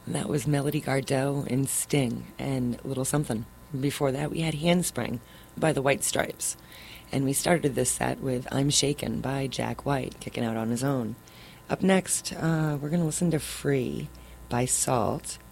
That was Melody Gardot and Sting and Little Something. Before that, we had Handspring by the White Stripes. And we started this set with I'm Shaken by Jack White, kicking out on his own. Up next, we're going to listen to Free by Salt.